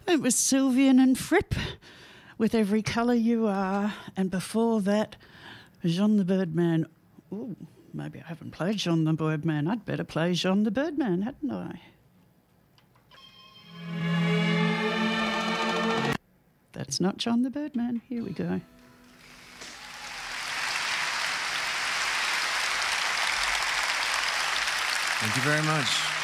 It was Sylvian and Fripp with Every Colour You Are, and before that, Jean the Birdman. Ooh, maybe I haven't played Jean the Birdman. I'd better play Jean the Birdman, hadn't I? That's not John the Birdman. Here we go. Thank you very much.